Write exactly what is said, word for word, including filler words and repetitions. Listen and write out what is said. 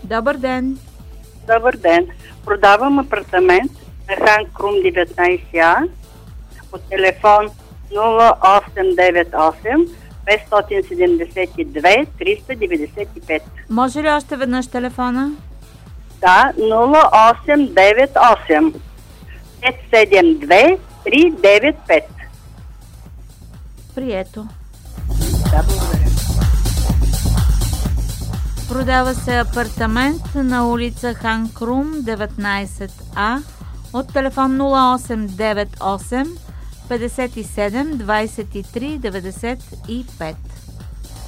Добър ден. Добър ден. Продавам апартамент на Хан Крум деветнайсет А от телефон нула осем девет осем петстотин седемдесет и две триста деветдесет и пет. Може ли още веднъж телефона? Да, нула осем девет осем пет седем две три девет пет. Прието. Да, благодаря. Продава се апартамент на улица Хан Крум деветнайсет А от телефон нула осем девет осем петдесет и седем двадесет и три деветдесет и пет.